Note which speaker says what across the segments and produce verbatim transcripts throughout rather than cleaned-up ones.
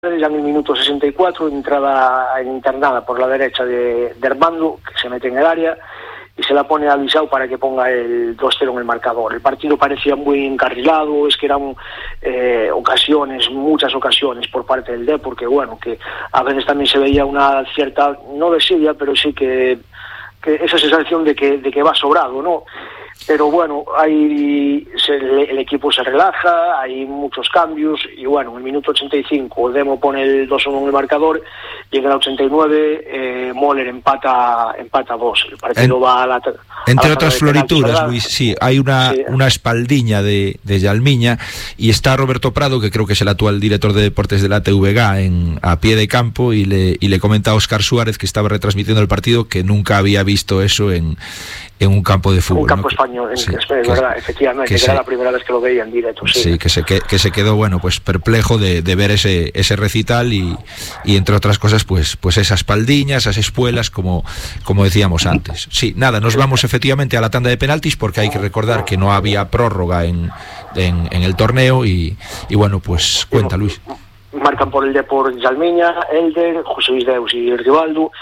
Speaker 1: ya en el minuto sesenta y cuatro, entrada internada por la derecha de, de Armando, que se mete en el área y se la pone a Luisao para que ponga el dos cero en el marcador. El partido parecía muy encarrilado, es que eran eh, ocasiones, muchas ocasiones por parte del Depor, porque bueno, que a veces también se veía una cierta, no desidia, pero sí que, que esa sensación de que, de que va sobrado, ¿no? Pero bueno, hay, se, el equipo se relaja, hay muchos cambios y bueno, en el minuto ochenta y cinco Demo pone el dos uno en el marcador y en el ochenta y nueve eh, Moller empata empata dos. El partido en, va a la a
Speaker 2: Entre
Speaker 1: la
Speaker 2: otras florituras, Luis, sí, hay una, sí. una espaldiña de, de Yalmiña y está Roberto Prado, que creo que es el actual director de deportes de la T V G, en, a pie de campo y le, y le comenta a Óscar Suárez, que estaba retransmitiendo el partido, que nunca había visto eso en, en un campo de fútbol.
Speaker 1: Un campo
Speaker 2: ¿no?
Speaker 1: español. En, sí, es verdad, que, efectivamente, que, que era se, la primera vez que lo veía en directo. Sí,
Speaker 2: sí que, se, que, que se quedó, bueno, pues perplejo de, de ver ese, ese recital y, y entre otras cosas, pues, pues esas espaldiñas, esas espuelas, como, como decíamos antes. Sí, nada, nos vamos efectivamente a la tanda de penaltis, porque hay que recordar que no había prórroga en, en, en el torneo y, y bueno, pues cuenta, Luis.
Speaker 1: Marcan por el Depor Yalmiña, Elder, José Luis Deus y Rivaldo.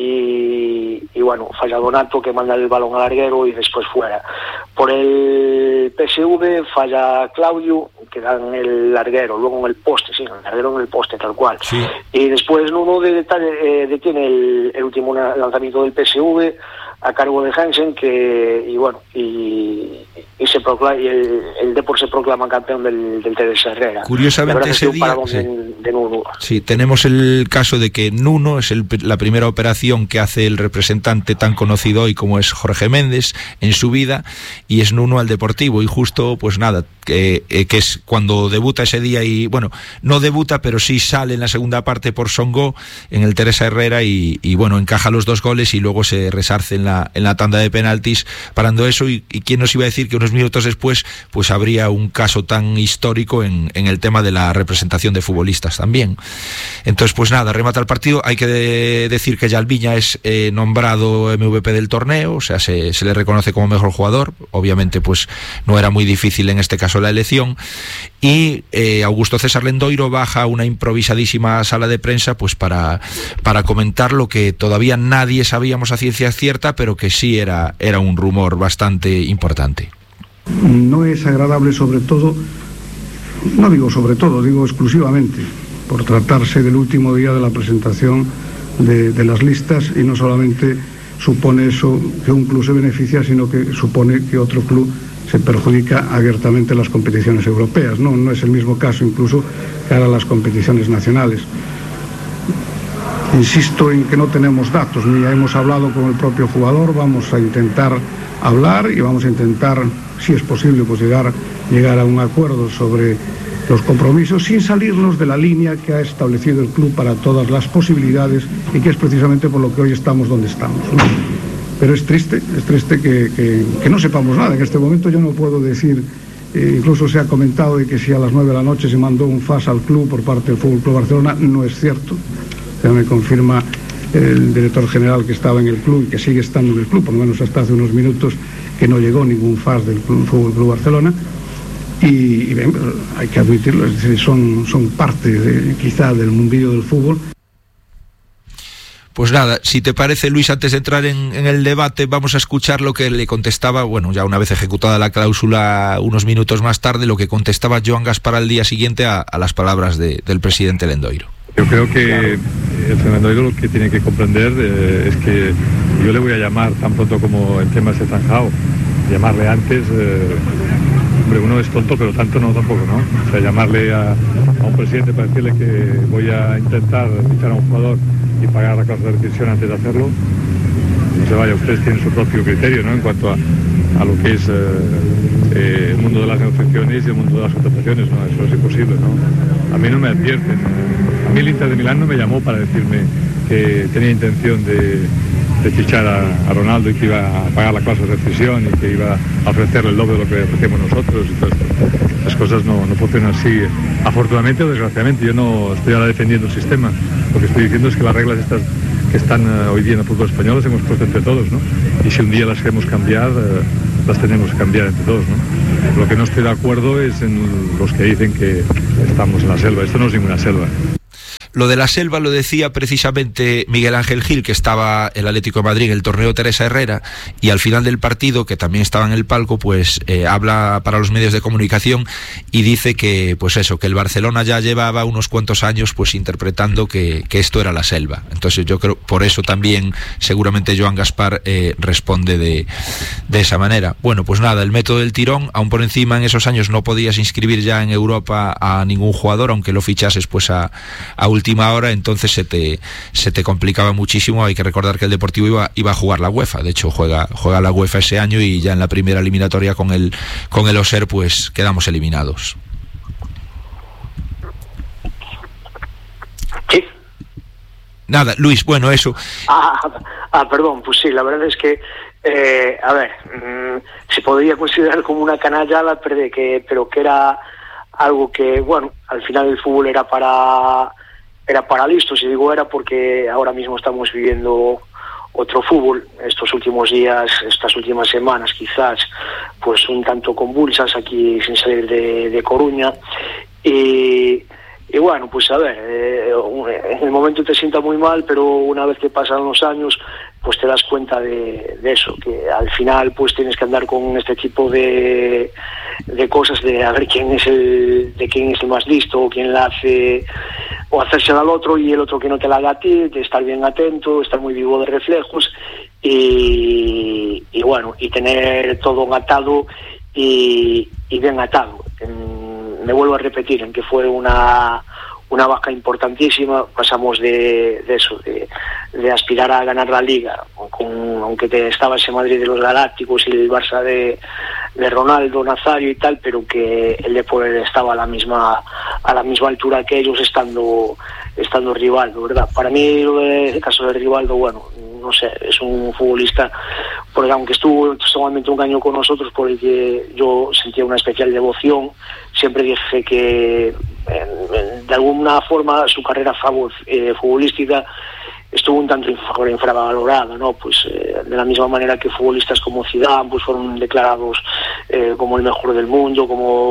Speaker 1: Y, y bueno, falla Donato, que manda el balón al larguero y después fuera. Por el P S V falla Claudio, que da en el larguero, luego en el poste, sí, en el larguero en el poste, tal cual.
Speaker 2: Sí.
Speaker 1: Y después Nuno de, de, eh, detiene el, el último lanzamiento del P S V a cargo de Hansen, que y bueno, y, y se proclama, y el, el Depor se proclama campeón del, del Teresa Herrera.
Speaker 2: Curiosamente ese día sí.
Speaker 1: de, de Nuno.
Speaker 2: Sí, tenemos el caso de que Nuno es el, la primera operación que hace el representante tan conocido hoy como es Jorge Méndez en su vida, y es Nuno al Deportivo, y justo pues nada, que, eh, que es cuando debuta ese día, y bueno, no debuta pero sí sale en la segunda parte por Songo en el Teresa Herrera y, y bueno, encaja los dos goles y luego se resarce en la, en la tanda de penaltis parando eso, y, y quién nos iba a decir que unos minutos después pues habría un caso tan histórico en, en el tema de la representación de futbolistas también. Entonces pues nada, remata el partido. Hay que de, decir que Yalmiña es eh, nombrado M V P del torneo, o sea, se, se le reconoce como mejor jugador. Obviamente pues no era muy difícil en este caso la elección, y eh, Augusto César Lendoiro baja a una improvisadísima sala de prensa pues para, para comentar lo que todavía nadie sabíamos a ciencia cierta, pero que sí era, era un rumor bastante importante.
Speaker 3: No es agradable, sobre todo, no digo sobre todo, digo exclusivamente, por tratarse del último día de la presentación de, de las listas, y no solamente supone eso que un club se beneficia, sino que supone que otro club se perjudica abiertamente en las competiciones europeas. No, no es el mismo caso incluso que ahora las competiciones nacionales. Insisto en que no tenemos datos, ni hemos hablado con el propio jugador. Vamos a intentar hablar y vamos a intentar, si es posible, pues llegar, llegar a un acuerdo sobre los compromisos, sin salirnos de la línea que ha establecido el club para todas las posibilidades, y que es precisamente por lo que hoy estamos donde estamos, ¿no? Pero es triste, es triste que, que, que no sepamos nada. En este momento yo no puedo decir, eh, incluso se ha comentado de que si a las nueve de la noche se mandó un fax al club por parte del Fútbol Club Barcelona. No es cierto. Ya me confirma el director general que estaba en el club y que sigue estando en el club, por lo menos hasta hace unos minutos, que no llegó ningún fax del Fútbol Club Barcelona. Y, y bien, hay que admitirlo, es decir, son, son parte de, quizá del mundillo del fútbol.
Speaker 2: Pues nada, si te parece, Luis, antes de entrar en, en el debate, vamos a escuchar lo que le contestaba, bueno, ya una vez ejecutada la cláusula, unos minutos más tarde, lo que contestaba Joan Gaspar al día siguiente a, a las palabras de, del presidente Lendoiro.
Speaker 4: Yo creo que el señor Lendoiro lo que tiene que comprender eh, es que yo le voy a llamar tan pronto como el tema se zanjado, llamarle antes, eh, hombre, uno es tonto, pero tanto no tampoco, ¿no? O sea, llamarle a, a un presidente para decirle que voy a intentar fichar a un jugador y pagar la cláusula de rescisión antes de hacerlo, no se vaya, ustedes tienen su propio criterio, ¿no?, en cuanto a, a lo que es eh, eh, el mundo de las negociaciones y el mundo de las contrataciones, ¿no? Eso es imposible, ¿no? A mí no me advierten. A mí el Inter de Milán no me llamó para decirme que tenía intención de, de fichar a, a Ronaldo y que iba a pagar la cláusula de rescisión y que iba a ofrecerle el doble de lo que ofrecemos nosotros y todo esto. Las cosas no, no funcionan así, afortunadamente o desgraciadamente. Yo no estoy ahora defendiendo el sistema. Lo que estoy diciendo es que las reglas estas que están uh, hoy día en el fútbol español las hemos puesto entre todos, ¿no? Y si un día las queremos cambiar, uh, las tenemos que cambiar entre todos, ¿no? Lo que no estoy de acuerdo es en los que dicen que estamos en la selva. Esto no es ninguna selva.
Speaker 2: Lo de la Selva lo decía precisamente Miguel Ángel Gil, que estaba el Atlético de Madrid en el torneo Teresa Herrera, y al final del partido, que también estaba en el palco, pues eh, habla para los medios de comunicación y dice que, pues eso, que el Barcelona ya llevaba unos cuantos años pues interpretando que, que esto era la Selva. Entonces yo creo, por eso también seguramente Joan Gaspar eh, responde de, de esa manera. Bueno, pues nada, el método del tirón, aún por encima en esos años no podías inscribir ya en Europa a ningún jugador, aunque lo fichases pues a, a última hora, entonces se te, se te complicaba muchísimo. Hay que recordar que el Deportivo iba, iba a jugar la UEFA, de hecho juega, juega la UEFA ese año, y ya en la primera eliminatoria con el, con el Auxerre pues quedamos eliminados.
Speaker 1: Sí.
Speaker 2: Nada, Luis, bueno, eso.
Speaker 1: Ah, ah, perdón, pues sí, la verdad es que, eh, a ver, mmm, se podría considerar como una canallada, pero, de que, pero que era algo que, bueno, al final el fútbol era para, era para listos, y digo era porque ahora mismo estamos viviendo otro fútbol, estos últimos días, estas últimas semanas quizás, pues un tanto convulsas aquí sin salir de, de Coruña, y... Y bueno, pues a ver, eh, en el momento te sienta muy mal, pero una vez que pasan los años, pues te das cuenta de, de eso, que al final pues tienes que andar con este tipo de, de cosas, de a ver quién es el, de quién es el más listo, o quién la hace, o hacérsela al otro y el otro que no te la haga a ti, de estar bien atento, estar muy vivo de reflejos, y, y bueno, y tener todo atado y, y bien atado. En, me vuelvo a repetir en que fue una una baja importantísima. Pasamos de, de eso, de, de aspirar a ganar la Liga, con, aunque te estaba ese Madrid de los Galácticos y el Barça de, de Ronaldo, Nazario y tal, pero que el Depor estaba a la misma a la misma altura que ellos, estando estando Rivaldo, ¿verdad? Para mí el caso de Rivaldo, bueno, no sé, es un futbolista, porque aunque estuvo solamente un año con nosotros, por el que yo sentía una especial devoción, siempre dije que eh, de alguna forma su carrera favor, eh, futbolística estuvo un tanto infravalorada, ¿no? Pues eh, de la misma manera que futbolistas como Zidane pues fueron declarados eh, como el mejor del mundo,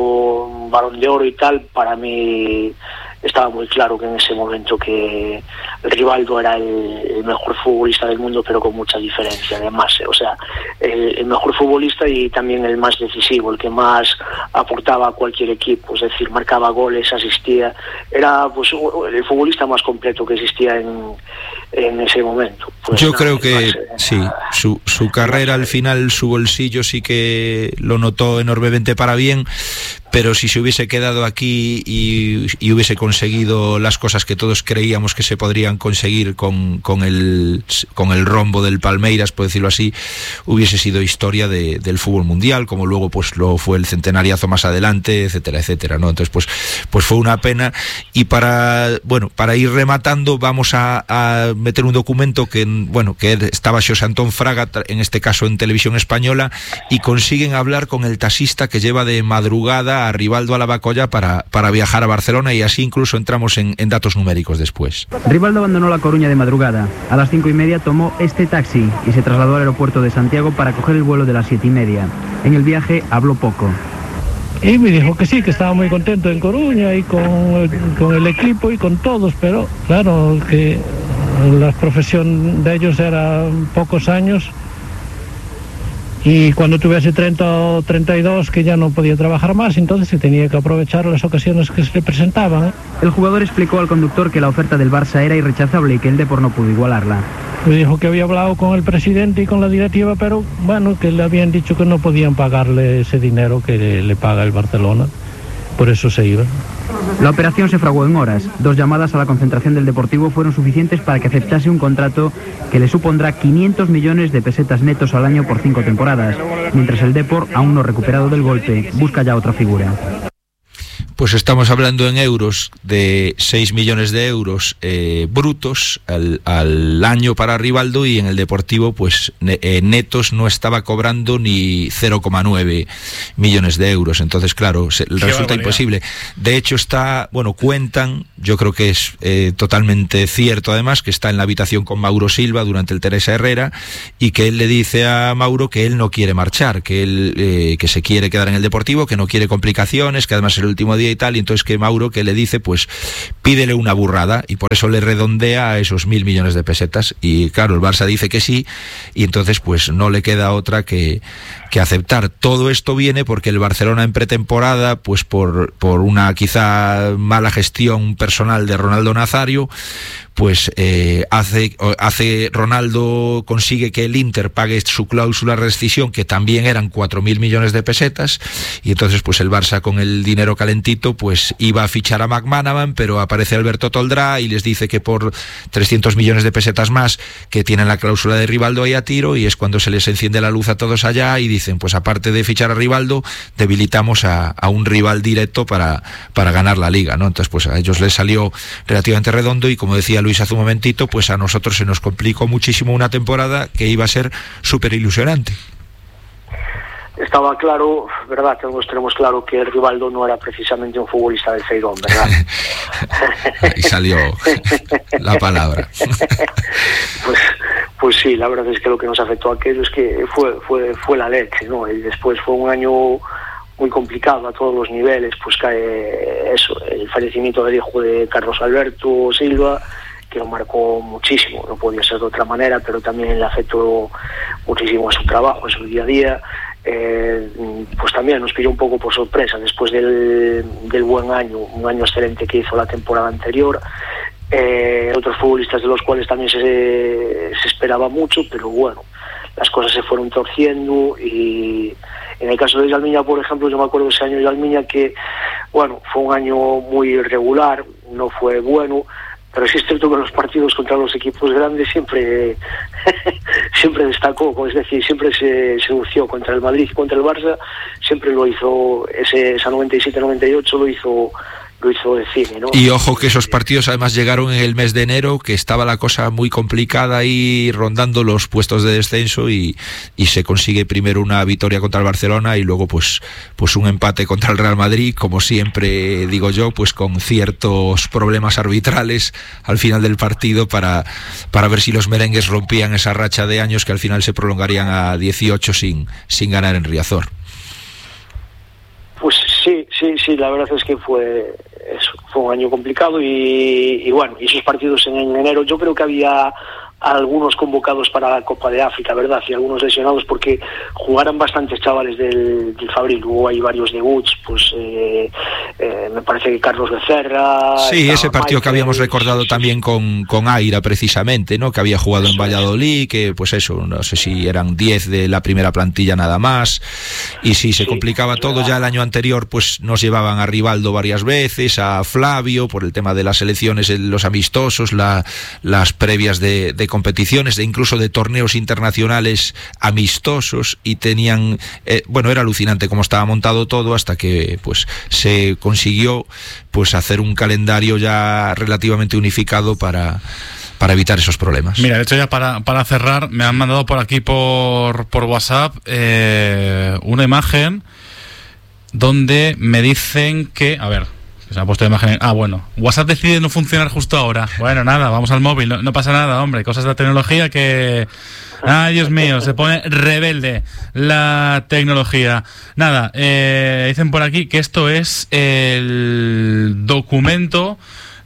Speaker 1: como Balón de Oro y tal. Para mí estaba muy claro que en ese momento que Rivaldo era el, el mejor futbolista del mundo, pero con mucha diferencia además, o sea, el, el mejor futbolista y también el más decisivo, el que más aportaba a cualquier equipo, es decir, marcaba goles, asistía, era pues el futbolista más completo que existía en, en ese momento. Pues,
Speaker 2: yo
Speaker 1: nada,
Speaker 2: creo que
Speaker 1: más,
Speaker 2: sí, su, su carrera al final, su bolsillo sí que lo notó enormemente para bien, pero si se hubiese quedado aquí y, y hubiese conseguido las cosas que todos creíamos que se podrían conseguir con, con, el, con el rombo del Palmeiras, por decirlo así, hubiese sido historia de, del fútbol mundial, como luego pues lo fue el centenariazo más adelante, etcétera, etcétera, ¿no? Entonces pues, pues fue una pena. Y para, bueno, para ir rematando, vamos a, a meter un documento que, bueno, que estaba Xosé Antón Fraga, en este caso en Televisión Española, y consiguen hablar con el taxista que lleva de madrugada a Rivaldo a la Bacolla para, para viajar a Barcelona, y así incluso entramos en, en datos numéricos después.
Speaker 5: Rivaldo abandonó La Coruña de madrugada. A las cinco y media tomó este taxi y se trasladó al aeropuerto de Santiago para coger el vuelo de las siete y media. En el viaje habló poco.
Speaker 6: Y me dijo que sí, que estaba muy contento en Coruña y con, con el equipo y con todos, pero claro, que la profesión de ellos era pocos años. Y cuando tuviese treinta o treinta y dos, que ya no podía trabajar más, entonces se tenía que aprovechar las ocasiones que se le presentaban.
Speaker 5: El jugador explicó al conductor que la oferta del Barça era irrechazable y que el Depor no pudo igualarla.
Speaker 6: Me dijo que había hablado con el presidente y con la directiva, pero bueno, que le habían dicho que no podían pagarle ese dinero que le paga el Barcelona. Por eso se iba.
Speaker 5: La operación se fraguó en horas. Dos llamadas a la concentración del Deportivo fueron suficientes para que aceptase un contrato que le supondrá quinientos millones de pesetas netos al año por cinco temporadas, mientras el Depor, aún no recuperado del golpe, busca ya otra figura.
Speaker 2: Pues estamos hablando en euros de seis millones de euros eh, brutos al, al año para Rivaldo, y en el Deportivo pues ne, eh, netos no estaba cobrando ni cero coma nueve millones de euros. Entonces claro, se, resulta barbaridad. Imposible. De hecho está, bueno, cuentan, yo creo que es eh, totalmente cierto además, que está en la habitación con Mauro Silva durante el Teresa Herrera, y que él le dice a Mauro que él no quiere marchar, que él eh, que se quiere quedar en el Deportivo, que no quiere complicaciones, que además el último día y tal, y entonces que Mauro, que le dice, pues pídele una burrada, y por eso le redondea a esos mil millones de pesetas, y claro, el Barça dice que sí, y entonces pues no le queda otra que, que aceptar. Todo esto viene porque el Barcelona en pretemporada, pues por, por una quizá mala gestión personal de Ronaldo Nazario, pues eh, hace, hace Ronaldo consigue que el Inter pague su cláusula de rescisión, que también eran cuatro mil millones de pesetas, y entonces pues el Barça, con el dinero calentito, pues iba a fichar a McManaman, pero aparece Alberto Toldrá y les dice que por trescientos millones de pesetas más, que tienen la cláusula de Rivaldo ahí a tiro, y es cuando se les enciende la luz a todos allá y dicen, pues aparte de fichar a Rivaldo, debilitamos a, a un rival directo para, para ganar la Liga, ¿no? Entonces pues a ellos les salió relativamente redondo, y como decía Luis hace un momentito, pues a nosotros se nos complicó muchísimo una temporada que iba a ser súper ilusionante.
Speaker 1: Estaba claro, ¿verdad? Tenemos, tenemos claro que Rivaldo no era precisamente un futbolista del Feirón, ¿verdad?
Speaker 2: Ahí salió la palabra.
Speaker 1: pues, pues sí, la verdad es que lo que nos afectó a aquello es que fue, fue, fue la leche, ¿no? Y después fue un año muy complicado a todos los niveles, pues cae eso, el fallecimiento del hijo de Carlos Alberto Silva, que lo marcó muchísimo, no podía ser de otra manera, pero también le afectó muchísimo a su trabajo, a su día a día. Eh, pues también nos pilló un poco por sorpresa después del, del buen año, un año excelente que hizo la temporada anterior. Eh, otros futbolistas de los cuales también se, se esperaba mucho, pero bueno, las cosas se fueron torciendo. Y en el caso de Yalmiña, por ejemplo, yo me acuerdo de ese año de Yalmiña que, bueno, fue un año muy irregular, no fue bueno, pero sí es cierto que en los partidos contra los equipos grandes siempre siempre destacó, es decir, siempre se, se lució contra el Madrid y contra el Barça, siempre lo hizo, ese, esa noventa y siete noventa y ocho lo hizo lo hizo de cine, ¿no?
Speaker 2: Y ojo que esos partidos además llegaron en el mes de enero, que estaba la cosa muy complicada ahí rondando los puestos de descenso, y, y se consigue primero una victoria contra el Barcelona y luego pues, pues un empate contra el Real Madrid, como siempre digo yo, pues con ciertos problemas arbitrales al final del partido para, para ver si los merengues rompían esa racha de años que al final se prolongarían a dieciocho sin, sin ganar en Riazor.
Speaker 1: Pues sí, sí, sí, la verdad es que fue eso, fue un año complicado y, y bueno, y esos partidos en, en enero, yo creo que había algunos convocados para la Copa de África, ¿verdad? Y algunos lesionados porque jugaran bastantes chavales del, del Fabril, hubo ahí varios debuts, pues eh, eh, me parece que Carlos Becerra...
Speaker 2: Sí, ese partido
Speaker 1: Michael,
Speaker 2: que habíamos recordado
Speaker 1: sí,
Speaker 2: también
Speaker 1: sí.
Speaker 2: con, con Aira precisamente, ¿no? Que había jugado en Valladolid, que pues eso, no sé si eran diez de la primera plantilla nada más, y sí, se sí, complicaba todo. Verdad. Ya el año anterior pues nos llevaban a Rivaldo varias veces, a Flavio, por el tema de las elecciones, los amistosos, la, las previas de, de competiciones, de incluso de torneos internacionales amistosos, y tenían, eh, bueno, era alucinante cómo estaba montado todo, hasta que pues se consiguió pues hacer un calendario ya relativamente unificado para para evitar esos problemas.
Speaker 7: Mira, de hecho ya para, para cerrar, me han mandado por aquí por, por WhatsApp eh, una imagen donde me dicen que, a ver, se ha puesto la imagen. Ah, bueno, WhatsApp decide no funcionar justo ahora. Bueno, nada, vamos al móvil, no, no pasa nada, hombre, cosas de la tecnología que... Ay, Dios mío, se pone rebelde la tecnología. Nada, eh, dicen por aquí que esto es el documento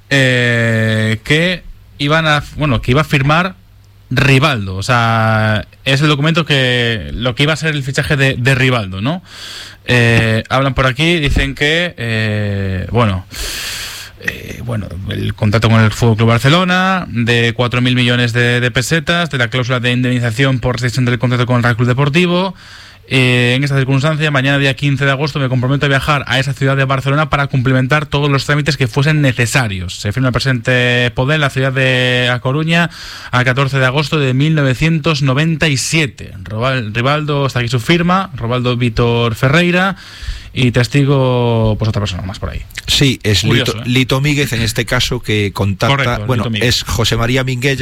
Speaker 7: eh, que iban a, bueno, que iba a firmar Rivaldo. O sea, es el documento que lo que iba a ser el fichaje de, de Rivaldo, ¿no? Eh, hablan por aquí, dicen que eh, bueno eh, bueno el contrato con el Fútbol Club Barcelona de cuatro mil millones de, de pesetas, de la cláusula de indemnización por rescisión del contrato con el Real Club Deportivo. Eh, en esta circunstancia, mañana día quince de agosto me comprometo a viajar a esa ciudad de Barcelona para cumplimentar todos los trámites que fuesen necesarios. Se firma el presente poder en la ciudad de A Coruña a catorce de agosto de mil novecientos noventa y siete. Rivaldo, está aquí su firma, Rivaldo Víctor Ferreira, y testigo pues otra persona más por ahí.
Speaker 2: Sí, es
Speaker 7: Curioso,
Speaker 2: Lito,
Speaker 7: ¿eh?
Speaker 2: Lito Míguez en este caso, que contacta. Correcto, bueno, es José María Minguella,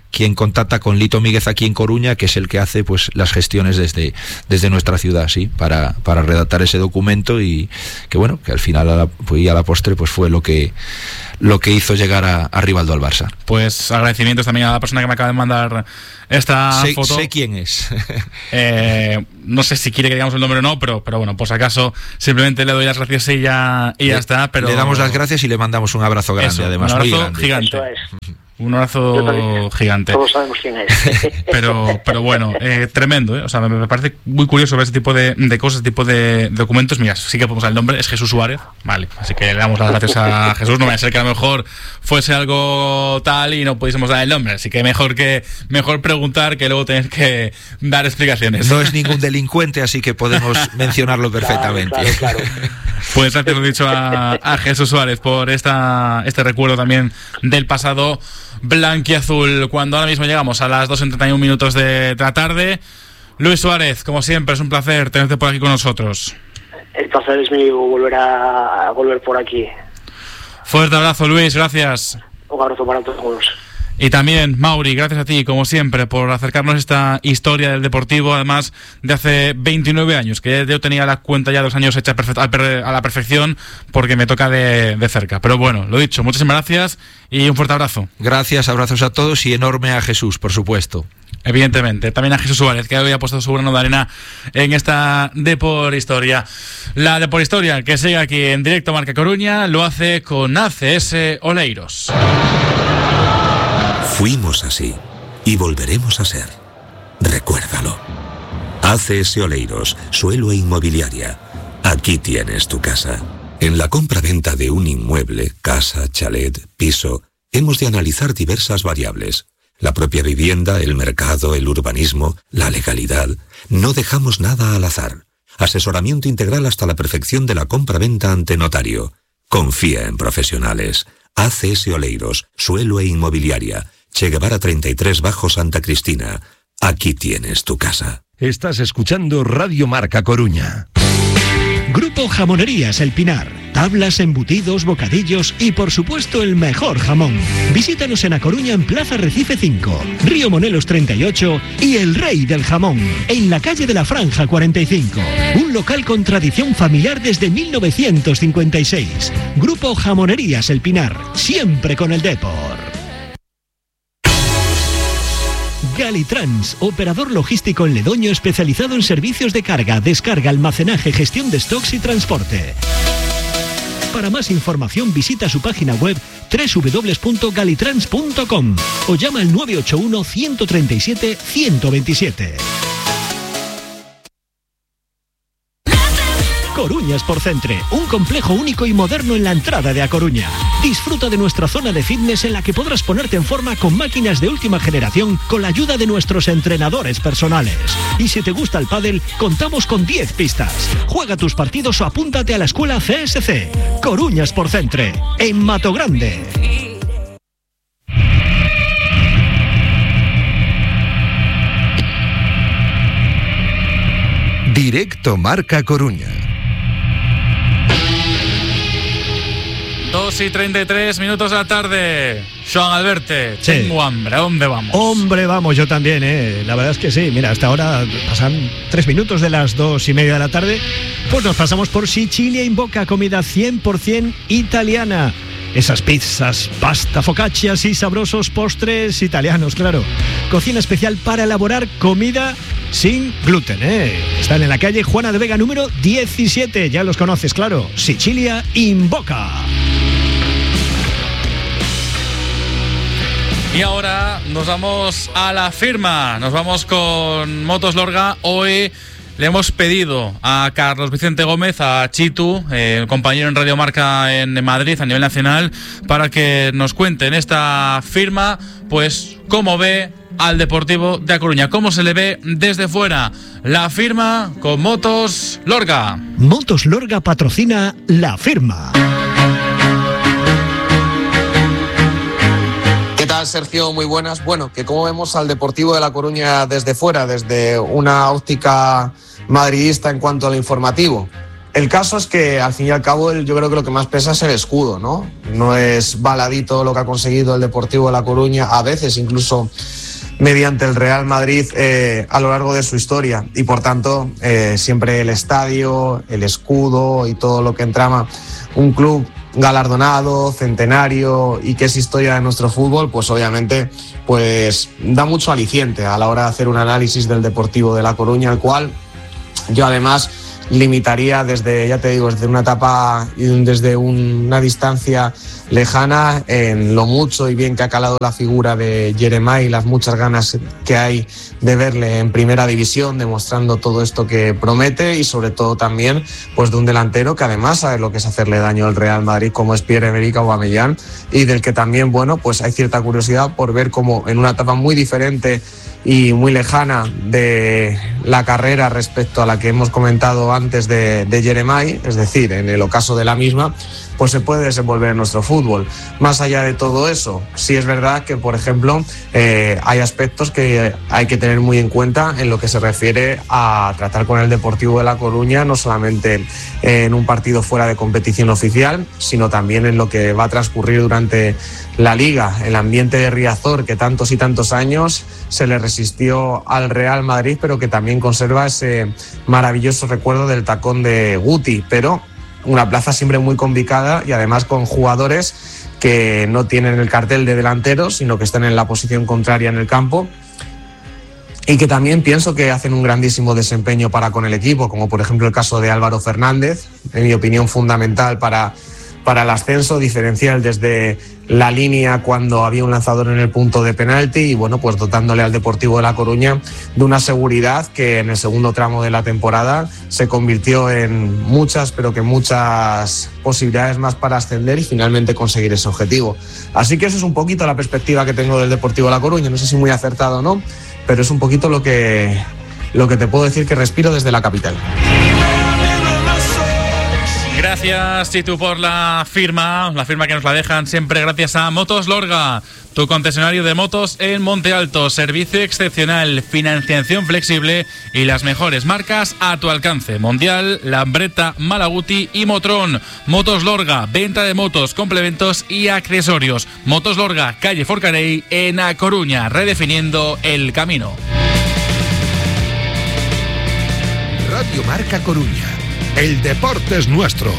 Speaker 2: quien contacta con Lito Míguez aquí en Coruña, que es el que hace pues las gestiones desde, desde nuestra ciudad, sí, para, para redactar ese documento, y que bueno, que al final a la, pues, y a la postre pues fue lo que lo que hizo llegar a, a Rivaldo al Barça.
Speaker 7: Pues agradecimientos también a la persona que me acaba de mandar esta
Speaker 2: sé,
Speaker 7: foto.
Speaker 2: Sé quién es.
Speaker 7: eh, no sé si quiere que digamos el nombre o no, pero, pero bueno, por si acaso simplemente le doy las gracias y ya, y ya
Speaker 2: le,
Speaker 7: está. Pero
Speaker 2: le damos las gracias y le mandamos un abrazo grande. Eso, además,
Speaker 7: un abrazo
Speaker 2: muy grande.
Speaker 7: gigante.
Speaker 1: Eso es.
Speaker 7: Un abrazo gigante.
Speaker 1: Todos sabemos quién es.
Speaker 7: Pero, pero bueno, eh, tremendo, ¿eh? O sea, me, me parece muy curioso ver ese tipo de, de cosas, ese tipo de documentos. Mira, sí que podemos dar el nombre, es Jesús Suárez. Vale, así que le damos las gracias a Jesús. No va a ser que a lo mejor fuese algo tal y no pudiésemos dar el nombre. Así que mejor que mejor preguntar que luego tener que dar explicaciones.
Speaker 2: No es ningún delincuente, así que podemos mencionarlo perfectamente.
Speaker 1: Claro, claro, claro.
Speaker 7: Pues gracias, lo dicho, a, a Jesús Suárez por esta este recuerdo también del pasado blanquiazul. Cuando ahora mismo llegamos a las dos y treinta y un minutos de la tarde. Luis Suárez, como siempre, es un placer tenerte por aquí con nosotros.
Speaker 1: El placer es mío volver a, a volver por aquí.
Speaker 7: Fuerte abrazo, Luis, gracias.
Speaker 1: Un abrazo para todos.
Speaker 7: Y también, Mauri, gracias a ti, como siempre, por acercarnos esta historia del Deportivo, además de hace veintinueve años, que yo tenía la cuenta ya dos años hecha a la perfección, porque me toca de, de cerca. Pero bueno, lo dicho, muchísimas gracias y un fuerte abrazo.
Speaker 2: Gracias, abrazos a todos y enorme a Jesús, por supuesto.
Speaker 7: Evidentemente, también a Jesús Suárez, que hoy ha puesto su grano de arena en esta Deporhistoria. La Deporhistoria, que sigue aquí en directo Marca Coruña, lo hace con A C S Oleiros.
Speaker 8: Fuimos así y volveremos a ser. Recuérdalo. A C S Oleiros, suelo e inmobiliaria. Aquí tienes tu casa. En la compra-venta de un inmueble, casa, chalet, piso, hemos de analizar diversas variables. La propia vivienda, el mercado, el urbanismo, la legalidad. No dejamos nada al azar. Asesoramiento integral hasta la perfección de la compra-venta ante notario. Confía en profesionales. A C S Oleiros, suelo e inmobiliaria. Che Guevara treinta y tres bajo Santa Cristina. Aquí tienes tu casa.
Speaker 9: Estás escuchando Radio Marca Coruña.
Speaker 10: Grupo Jamonerías El Pinar. Tablas, embutidos, bocadillos y por supuesto el mejor jamón. Visítanos en A Coruña en Plaza Recife cinco, Río Monelos treinta y ocho y El Rey del Jamón, en la calle de la Franja cuarenta y cinco. Un local con tradición familiar desde mil novecientos cincuenta y seis. Grupo Jamonerías El Pinar, siempre con el Depor. Galitrans, operador logístico en Ledoño especializado en servicios de carga, descarga, almacenaje, gestión de stocks y transporte. Para más información visita su página web doble u doble u doble u punto galitrans punto com o llama al nueve ocho uno, uno tres siete, uno dos siete. Coruña Sportcentre, un complejo único y moderno en la entrada de A Coruña. Disfruta de nuestra zona de fitness en la que podrás ponerte en forma con máquinas de última generación con la ayuda de nuestros entrenadores personales. Y si te gusta el pádel, contamos con diez pistas. Juega tus partidos o apúntate a la escuela C S C. Coruña Sportcentre, en Mato Grande.
Speaker 9: Directo Marca Coruña.
Speaker 7: dos y treinta y tres minutos de la tarde. Joan Alberte, sí. Tengo hambre, ¿a dónde vamos?
Speaker 10: Hombre, vamos, yo también, ¿eh? La verdad es que sí. Mira, hasta ahora pasan tres minutos de las dos y media de la tarde. Pues nos pasamos por Sicilia in Boca, comida cien por ciento italiana. Esas pizzas, pasta, focaccia y sabrosos postres italianos, claro. Cocina especial para elaborar comida sin gluten, ¿eh? Están en la calle Juana de Vega número diecisiete. Ya los conoces, claro. Sicilia in Boca.
Speaker 7: Y ahora nos vamos a la firma. Nos vamos con Motos Lorga. Hoy le hemos pedido a Carlos Vicente Gómez, a Chitu, eh, compañero en Radio Marca en Madrid a nivel nacional, para que nos cuente en esta firma, pues, cómo ve al Deportivo de A Coruña, cómo se le ve desde fuera. La firma con Motos Lorga.
Speaker 10: Motos Lorga patrocina la firma.
Speaker 11: ¿Qué tal, Sergio? Muy buenas. Bueno, que cómo vemos al Deportivo de La Coruña desde fuera, desde una óptica madridista en cuanto al informativo. El caso es que al fin y al cabo yo creo que lo que más pesa es el escudo, ¿no? No es baladito lo que ha conseguido el Deportivo de La Coruña, a veces incluso mediante el Real Madrid eh, a lo largo de su historia, y por tanto eh, siempre el estadio, el escudo y todo lo que entrama un club galardonado, centenario y que es historia de nuestro fútbol, pues obviamente pues da mucho aliciente a la hora de hacer un análisis del Deportivo de La Coruña, el cual yo además limitaría desde, ya te digo, desde una etapa y desde una distancia lejana en lo mucho y bien que ha calado la figura de Jeremai y las muchas ganas que hay de verle en primera división demostrando todo esto que promete, y sobre todo también pues de un delantero que además sabe lo que es hacerle daño al Real Madrid, como es Pierre-Emerick Aubameyang, y del que también, bueno, pues hay cierta curiosidad por ver cómo en una etapa muy diferente y muy lejana de la carrera respecto a la que hemos comentado antes de, de Jeremai, es decir, en el ocaso de la misma, pues se puede desenvolver en nuestro fútbol. Más allá de todo eso, sí es verdad que, por ejemplo, eh, hay aspectos que hay que tener muy en cuenta en lo que se refiere a tratar con el Deportivo de La Coruña, no solamente en un partido fuera de competición oficial, sino también en lo que va a transcurrir durante la Liga, el ambiente de Riazor que tantos y tantos años se le resistió al Real Madrid, pero que también conserva ese maravilloso recuerdo del tacón de Guti, pero una plaza siempre muy complicada y además con jugadores que no tienen el cartel de delanteros, sino que están en la posición contraria en el campo, y que también pienso que hacen un grandísimo desempeño para con el equipo, como por ejemplo el caso de Álvaro Fernández, en mi opinión fundamental para, para el ascenso, diferencial desde la línea cuando había un lanzador en el punto de penalti, y bueno, pues dotándole al Deportivo de La Coruña de una seguridad que en el segundo tramo de la temporada se convirtió en muchas, pero que muchas posibilidades más para ascender y finalmente conseguir ese objetivo. Así que eso es un poquito la perspectiva que tengo del Deportivo de La Coruña, no sé si muy acertado o no, pero es un poquito lo que, lo que te puedo decir que respiro desde la capital.
Speaker 7: Gracias, Chitu, por la firma, la firma que nos la dejan siempre gracias a Motos Lorga, tu concesionario de motos en Monte Alto. Servicio excepcional, financiación flexible y las mejores marcas a tu alcance. Mondial, Lambretta, Malaguti y Motrón. Motos Lorga, venta de motos, complementos y accesorios. Motos Lorga, calle Forcarey, en A Coruña, redefiniendo el camino.
Speaker 9: Radio Marca Coruña. El deporte es nuestro.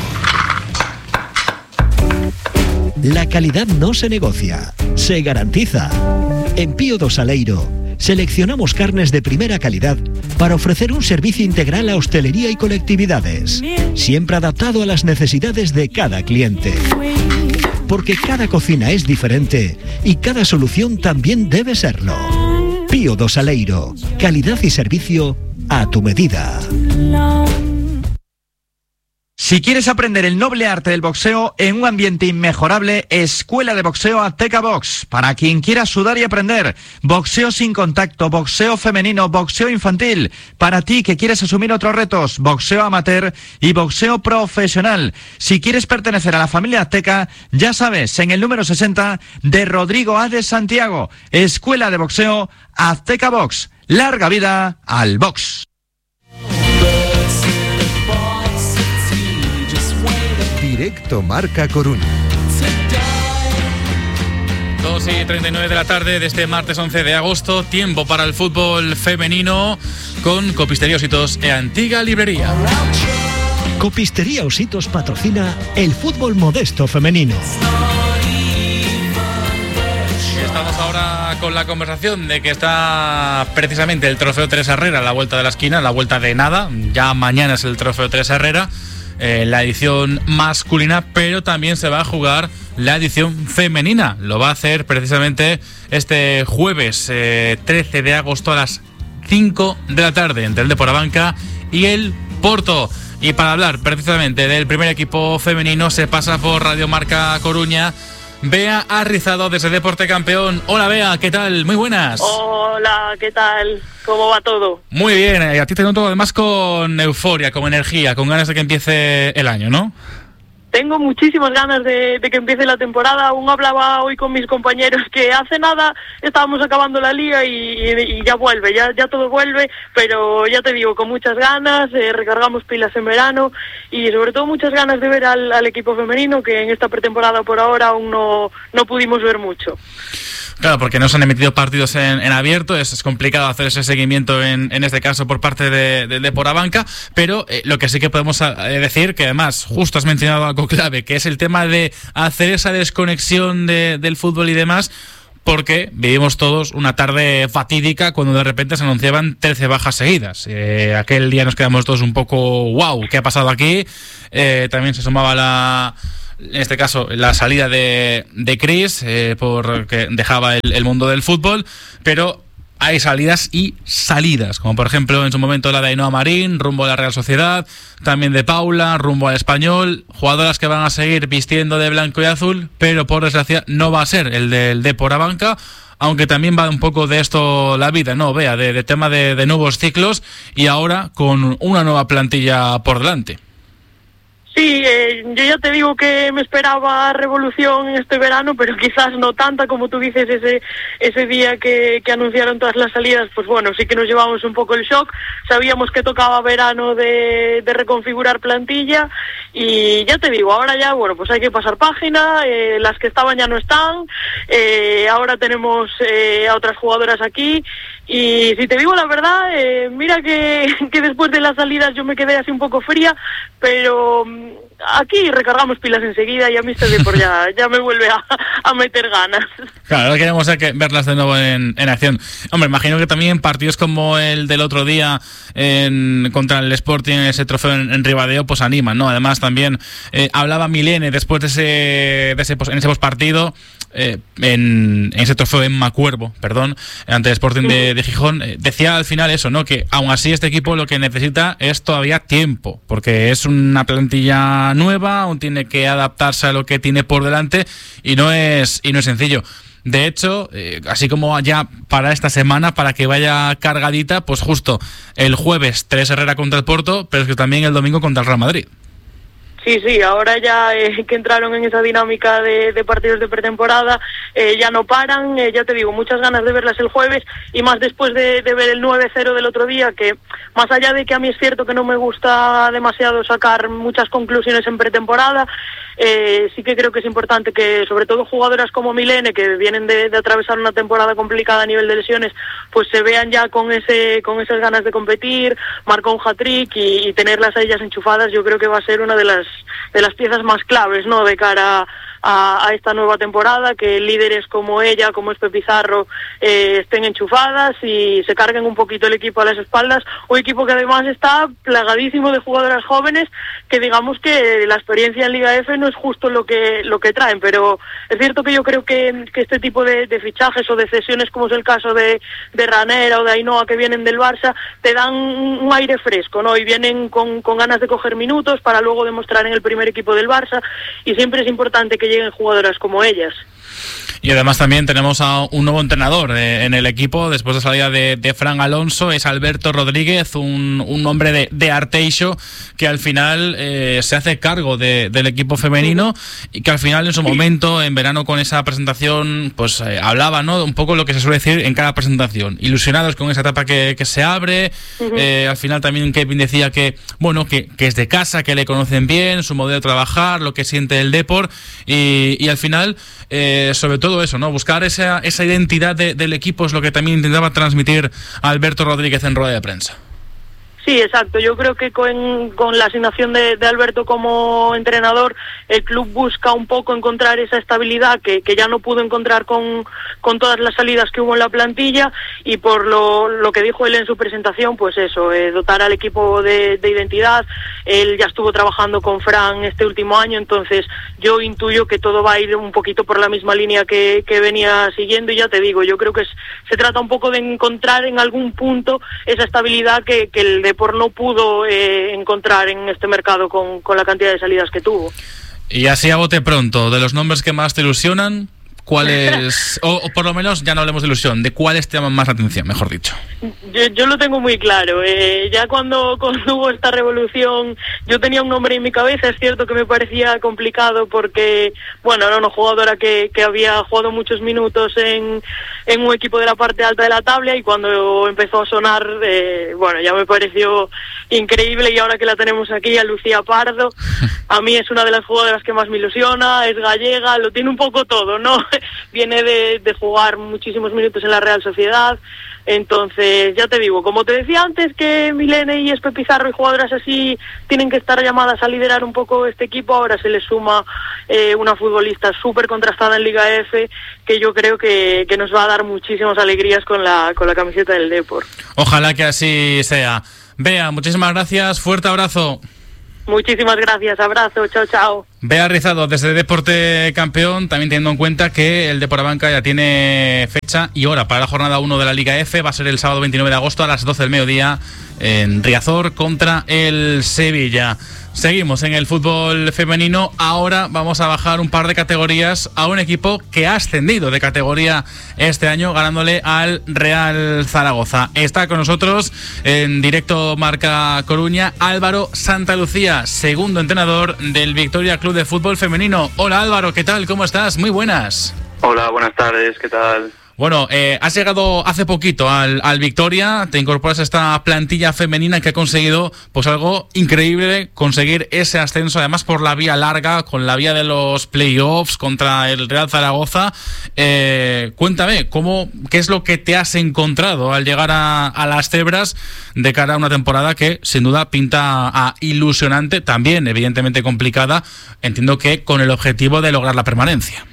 Speaker 10: La calidad no se negocia, se garantiza. En Pío do Saleiro seleccionamos carnes de primera calidad para ofrecer un servicio integral a hostelería y colectividades, siempre adaptado a las necesidades de cada cliente. Porque cada cocina es diferente y cada solución también debe serlo. Pío do Saleiro, calidad y servicio a tu medida.
Speaker 12: Si quieres aprender el noble arte del boxeo en un ambiente inmejorable, Escuela de Boxeo Azteca Box. Para quien quiera sudar y aprender, boxeo sin contacto, boxeo femenino, boxeo infantil. Para ti que quieres asumir otros retos, boxeo amateur y boxeo profesional. Si quieres pertenecer a la familia Azteca, ya sabes, en el número sesenta de Rodrigo A. de Santiago. Escuela de Boxeo Azteca Box. Larga vida al box.
Speaker 9: Directo Marca Coruña.
Speaker 7: dos y treinta y nueve de la tarde de este martes once de agosto, tiempo para el fútbol femenino con Copistería Ositos e Antiga Librería.
Speaker 10: Copistería Ositos patrocina el fútbol modesto femenino.
Speaker 7: Estamos ahora con la conversación de que está precisamente el Trofeo Teresa Herrera a la vuelta de la esquina, a la vuelta de nada. Ya mañana es el Trofeo Teresa Herrera, eh, la edición masculina, pero también se va a jugar la edición femenina. Lo va a hacer precisamente este jueves eh, trece de agosto a las cinco de la tarde entre el Deportabanca y el Porto. Y para hablar precisamente del primer equipo femenino se pasa por Radio Marca Coruña Bea Arrizado desde Deporte Campeón. Hola Bea, ¿qué tal? Muy buenas.
Speaker 13: Hola, ¿qué tal? ¿Cómo va todo?
Speaker 7: Muy bien, a ti te noto además con euforia, con energía, con ganas de que empiece el año, ¿no?
Speaker 13: Tengo muchísimas ganas de, de que empiece la temporada. Aún hablaba hoy con mis compañeros que hace nada estábamos acabando la liga y, y, y ya vuelve, ya, ya todo vuelve, pero ya te digo, con muchas ganas, eh, recargamos pilas en verano y sobre todo muchas ganas de ver al, al equipo femenino, que en esta pretemporada por ahora aún no, no pudimos ver mucho.
Speaker 7: Claro, porque no se han emitido partidos en, en abierto, es, es complicado hacer ese seguimiento en, en este caso por parte de, de, de Porabanca, pero eh, lo que sí que podemos eh, decir, que además justo has mencionado algo clave, que es el tema de hacer esa desconexión de, del fútbol y demás, porque vivimos todos una tarde fatídica cuando de repente se anunciaban trece bajas seguidas. Eh, aquel día nos quedamos todos un poco, wow, ¿qué ha pasado aquí? Eh, también se sumaba la... en este caso, la salida de, de Chris, eh, porque dejaba el, el mundo del fútbol, pero hay salidas y salidas, como por ejemplo en su momento la de Ainhoa Marín, rumbo a la Real Sociedad, también de Paula, rumbo al Español, jugadoras que van a seguir vistiendo de blanco y azul, pero por desgracia no va a ser el del de Porabanca, aunque también va un poco de esto la vida, ¿no? Vea, de, de tema de, de nuevos ciclos y ahora con una nueva plantilla por delante.
Speaker 13: Sí, eh, yo ya te digo que me esperaba revolución en este verano, pero quizás no tanta como tú dices ese ese día que, que anunciaron todas las salidas. Pues bueno, sí que nos llevamos un poco el shock. Sabíamos que tocaba verano de, de reconfigurar plantilla y ya te digo, ahora ya, bueno, pues hay que pasar página, eh, las que estaban ya no están, eh, ahora tenemos eh, a otras jugadoras aquí. Y si te digo la verdad, eh, mira que, que después de las salidas yo me quedé así un poco fría, pero aquí recargamos pilas enseguida y a mí este por ya, ya me vuelve a, a meter ganas.
Speaker 7: Claro, ahora queremos verlas de nuevo en, en acción. Hombre, imagino que también partidos como el del otro día en, contra el Sporting, ese trofeo en, en Ribadeo, pues animan, ¿no? Además también eh, hablaba Milene después de ese, de ese en ese postpartido, eh, en, en ese trofeo en Macuervo, perdón, ante el Sporting de, de Gijón, eh, decía al final eso, ¿no? Que aún así este equipo lo que necesita es todavía tiempo, porque es una plantilla nueva, aún tiene que adaptarse a lo que tiene por delante y no es y no es sencillo. De hecho, eh, así como ya para esta semana, para que vaya cargadita, pues justo el jueves tres Herrera contra el Porto, pero es que también el domingo contra el Real Madrid.
Speaker 13: Sí, sí, ahora ya eh, que entraron en esa dinámica de, de partidos de pretemporada, eh, ya no paran, eh, ya te digo, muchas ganas de verlas el jueves y más después de, de ver el nueve cero del otro día, que más allá de que a mí es cierto que no me gusta demasiado sacar muchas conclusiones en pretemporada, eh, sí que creo que es importante que sobre todo jugadoras como Milene, que vienen de, de atravesar una temporada complicada a nivel de lesiones, pues se vean ya con ese con esas ganas de competir, marcó un hat-trick y, y tenerlas a ellas enchufadas, yo creo que va a ser una de las de las piezas más claves, ¿no?, de cara a, a esta nueva temporada, que líderes como ella, como Espe Pizarro, eh, estén enchufadas y se carguen un poquito el equipo a las espaldas, un equipo que además está plagadísimo de jugadoras jóvenes, que digamos que la experiencia en Liga F no es justo lo que lo que traen, pero es cierto que yo creo que, que este tipo de, de fichajes o de cesiones, como es el caso de, de Ranera o de Ainhoa, que vienen del Barça, te dan un aire fresco, ¿no?, y vienen con, con ganas de coger minutos para luego demostrar en el primer equipo del Barça, y siempre es importante que lleguen jugadoras como ellas.
Speaker 7: Y además también tenemos a un nuevo entrenador eh, en el equipo, después de la salida de, de Fran Alonso, es Alberto Rodríguez, un, un hombre de, de Arteixo, que al final eh, se hace cargo de, del equipo femenino y que al final en su momento, en verano con esa presentación, pues eh, hablaba, ¿no?, un poco lo que se suele decir en cada presentación, ilusionados con esa etapa que, que se abre. Uh-huh. eh, al final también Kevin decía que, bueno, que, que es de casa, que le conocen bien, su modelo de trabajar, lo que siente el Depor, y, y al final, eh, sobre todo eso, ¿no?, buscar esa, esa identidad de, del equipo es lo que también intentaba transmitir Alberto Rodríguez en rueda de prensa.
Speaker 13: Sí, exacto. Yo creo que con, con la asignación de, de Alberto como entrenador, el club busca un poco encontrar esa estabilidad que, que ya no pudo encontrar con, con todas las salidas que hubo en la plantilla, y por lo, lo que dijo él en su presentación, pues eso, eh, dotar al equipo de, de identidad. Él ya estuvo trabajando con Fran este último año, entonces yo intuyo que todo va a ir un poquito por la misma línea que, que venía siguiendo, y ya te digo, yo creo que es, se trata un poco de encontrar en algún punto esa estabilidad que, que el Depor no pudo eh, encontrar en este mercado con, con la cantidad de salidas que tuvo.
Speaker 7: Y así a bote pronto, de los nombres que más te ilusionan, ¿cuáles, o, o por lo menos ya no hablemos de ilusión, de cuáles te llaman más la atención, mejor dicho?
Speaker 13: Yo, yo lo tengo muy claro. Eh, ya cuando, cuando hubo esta revolución, yo tenía un nombre en mi cabeza. Es cierto que me parecía complicado porque, bueno, era una jugadora que, que había jugado muchos minutos en, en un equipo de la parte alta de la tabla, y cuando empezó a sonar, eh, bueno, ya me pareció increíble. Y ahora que la tenemos aquí, a Lucía Pardo, a mí es una de las jugadoras que más me ilusiona. Es gallega, lo tiene un poco todo, ¿no? Viene de, de jugar muchísimos minutos en la Real Sociedad. Entonces, ya te digo, como te decía antes, que Milene y Espe Pizarro y jugadoras así tienen que estar llamadas a liderar un poco este equipo, ahora se le suma eh, una futbolista súper contrastada en Liga F, que yo creo que, que nos va a dar muchísimas alegrías con la, con la camiseta del Depor.
Speaker 7: Ojalá que así sea. Bea, muchísimas gracias, fuerte abrazo.
Speaker 13: Muchísimas gracias, abrazo, chao, chao.
Speaker 7: Bea Rizado, desde Deporte Campeón, también teniendo en cuenta que el Depor Abanca ya tiene fecha y hora para la jornada uno de la Liga F. Va a ser el sábado veintinueve de agosto a las doce del mediodía en Riazor contra el Sevilla. Seguimos en el fútbol femenino. Ahora vamos a bajar un par de categorías a un equipo que ha ascendido de categoría este año, ganándole al Real Zaragoza. Está con nosotros en directo Marca Coruña Álvaro Santalucía, segundo entrenador del Victoria Club de Fútbol Femenino. Hola Álvaro, ¿qué tal? ¿Cómo estás? Muy buenas.
Speaker 14: Hola, buenas tardes, ¿qué tal?
Speaker 7: Bueno, eh, has llegado hace poquito al, al Victoria, te incorporas a esta plantilla femenina que ha conseguido pues algo increíble, conseguir ese ascenso, además por la vía larga, con la vía de los playoffs contra el Real Zaragoza. Eh, cuéntame, ¿cómo, ¿qué es lo que te has encontrado al llegar a, a las cebras de cara a una temporada que sin duda pinta a ilusionante, también evidentemente complicada, entiendo que con el objetivo de lograr la permanencia?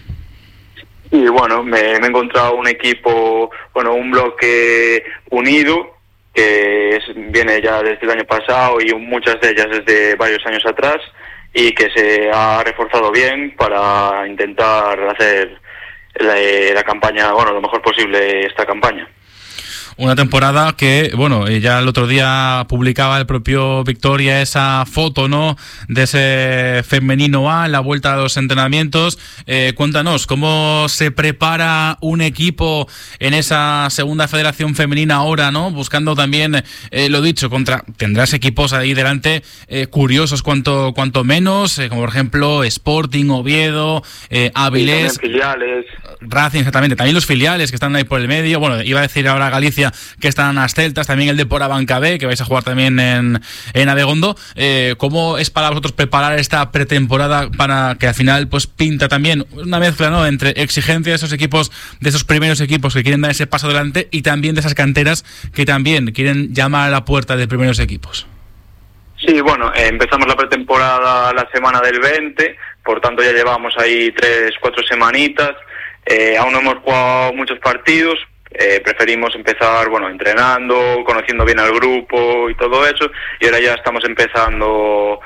Speaker 14: Y bueno, me, me he encontrado un equipo, bueno, un bloque unido, que es, viene ya desde el año pasado y muchas de ellas desde varios años atrás, y que se ha reforzado bien para intentar hacer la, la campaña, bueno, lo mejor posible esta campaña.
Speaker 7: Una temporada que, bueno, ya el otro día publicaba el propio Victoria esa foto, ¿no?, de ese femenino A en la vuelta a los entrenamientos. Eh, cuéntanos, ¿cómo se prepara un equipo en esa segunda federación femenina ahora, ¿no? Buscando también, eh, lo dicho, contra tendrás equipos ahí delante eh, curiosos cuanto cuanto menos, eh, como por ejemplo Sporting, Oviedo, eh, Avilés,
Speaker 14: y filiales.
Speaker 7: Racing, exactamente, también los filiales que están ahí por el medio. Bueno, iba a decir ahora Galicia, que están las Celtas, también el Depor Abanca B, que vais a jugar también en, en Abegondo. Eh, ¿Cómo es para vosotros preparar esta pretemporada para que al final pues pinta también una mezcla, ¿no?, entre exigencia de esos equipos, de esos primeros equipos que quieren dar ese paso adelante, y también de esas canteras que también quieren llamar a la puerta de primeros equipos?
Speaker 14: Sí, bueno, eh, empezamos la pretemporada la semana del veinte, por tanto ya llevamos ahí tres, cuatro semanitas. Eh, aún no hemos jugado muchos partidos. Eh, preferimos empezar, bueno, entrenando, conociendo bien al grupo y todo eso, y ahora ya estamos empezando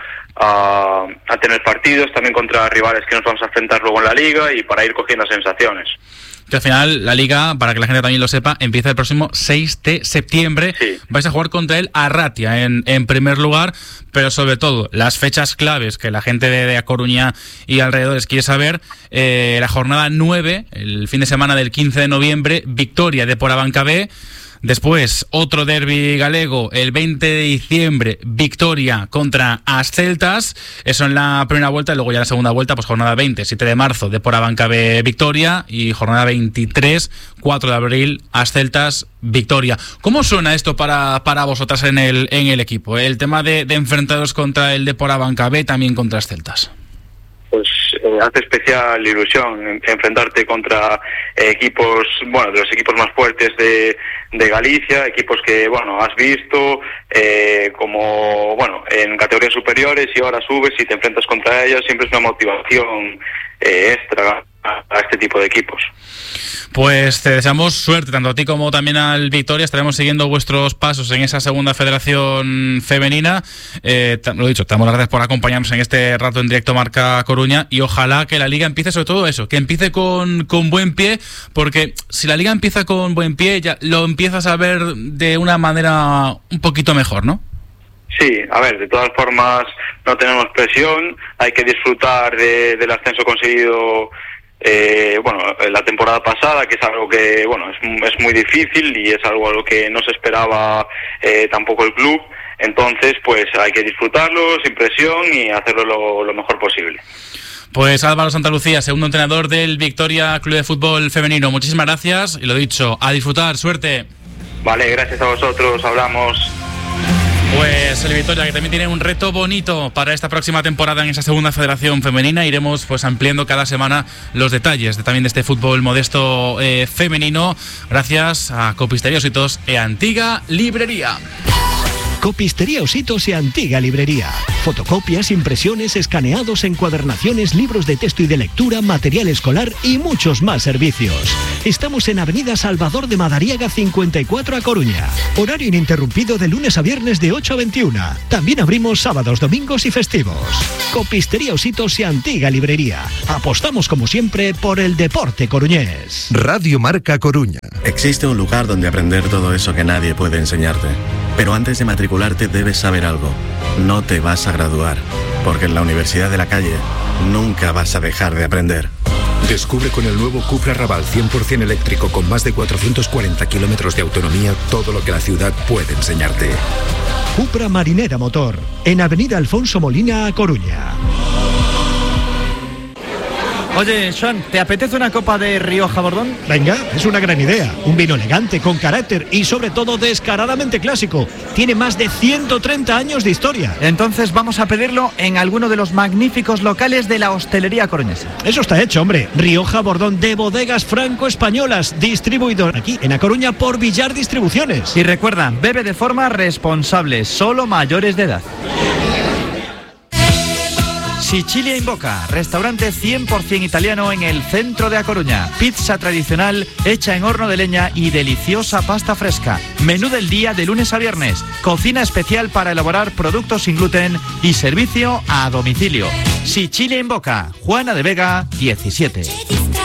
Speaker 14: a, a tener partidos también contra rivales que nos vamos a enfrentar luego en la liga, y para ir cogiendo sensaciones.
Speaker 7: Que al final la liga, para que la gente también lo sepa, empieza el próximo seis de septiembre. Sí. Vais a jugar contra el Arratia en, en primer lugar, pero sobre todo las fechas claves que la gente de, de A Coruña y alrededores quiere saber. Eh, la jornada nueve, el fin de semana del quince de noviembre, Victoria Depor Abanca B. Después, otro derbi galego, el veinte de diciembre, Victoria contra as Celtas. Eso en la primera vuelta, y luego ya en la segunda vuelta, pues jornada veinte, siete de marzo, Depor Abanca B, Victoria, y jornada veintitrés, cuatro de abril, as Celtas, Victoria. ¿Cómo suena esto para, para vosotras en el, en el equipo? El tema de, de enfrentaros contra el Depor Abanca B, también contra as Celtas.
Speaker 14: Pues eh, hace especial ilusión enfrentarte contra eh, equipos, bueno, de los equipos más fuertes de, de Galicia, equipos que, bueno, has visto eh, como, bueno, en categorías superiores, y ahora subes y te enfrentas contra ellos. Siempre es una motivación eh, extra a este tipo de equipos.
Speaker 7: Pues te deseamos suerte, tanto a ti como también al Victoria. Estaremos siguiendo vuestros pasos en esa segunda federación femenina. Eh, lo dicho, te damos las gracias por acompañarnos en este rato en directo Marca Coruña, y ojalá que la liga empiece, sobre todo eso, que empiece con, con buen pie, porque si la liga empieza con buen pie, ya lo empiezas a ver de una manera un poquito mejor, ¿no?
Speaker 14: Sí, a ver, de todas formas no tenemos presión, hay que disfrutar de, del ascenso conseguido eh, bueno, la temporada pasada, que es algo que, bueno, es, es muy difícil y es algo a lo que no se esperaba eh, tampoco el club. Entonces, pues hay que disfrutarlo sin presión y hacerlo lo, lo mejor posible.
Speaker 7: Pues Álvaro Santalucía, segundo entrenador del Victoria Club de Fútbol Femenino. Muchísimas gracias y lo dicho, a disfrutar, suerte.
Speaker 14: Vale, gracias a vosotros, hablamos.
Speaker 7: Pues el Victoria, que también tiene un reto bonito para esta próxima temporada en esa segunda federación femenina. Iremos pues ampliando cada semana los detalles de, también de este fútbol modesto eh, femenino, gracias a Copistería Ositos e Antiga Librería.
Speaker 10: Copistería Ositos y Antiga Librería. Fotocopias, impresiones, escaneados, encuadernaciones, libros de texto y de lectura, material escolar y muchos más servicios. Estamos en Avenida Salvador de Madariaga cincuenta y cuatro a Coruña. Horario ininterrumpido de lunes a viernes de ocho a veintiuna. También abrimos sábados, domingos y festivos. Copistería Ositos y Antiga Librería. Apostamos como siempre por el deporte coruñés.
Speaker 9: Radio Marca Coruña.
Speaker 15: Existe un lugar donde aprender todo eso que nadie puede enseñarte. Pero antes de matricularte debes saber algo. No te vas a graduar, porque en la Universidad de la Calle nunca vas a dejar de aprender.
Speaker 16: Descubre con el nuevo Cupra Raval cien por ciento eléctrico con más de cuatrocientos cuarenta kilómetros de autonomía todo lo que la ciudad puede enseñarte.
Speaker 10: Cupra Marinera Motor, en Avenida Alfonso Molina, a Coruña.
Speaker 12: Oye, Sean, ¿te apetece una copa de Rioja Bordón?
Speaker 10: Venga, es una gran idea. Un vino elegante, con carácter y sobre todo descaradamente clásico. Tiene más de ciento treinta años de historia.
Speaker 12: Entonces vamos a pedirlo en alguno de los magníficos locales de la hostelería coruñesa.
Speaker 10: Eso está hecho, hombre. Rioja Bordón de Bodegas Franco-Españolas, distribuidor aquí en A Coruña por Villar Distribuciones.
Speaker 12: Y recuerda, bebe de forma responsable, solo mayores de edad. Sicilia in Boca, restaurante cien por ciento italiano en el centro de A Coruña. Pizza tradicional hecha en horno de leña y deliciosa pasta fresca. Menú del día de lunes a viernes. Cocina especial para elaborar productos sin gluten y servicio a domicilio. Sicilia in Boca, Juana de Vega, diecisiete.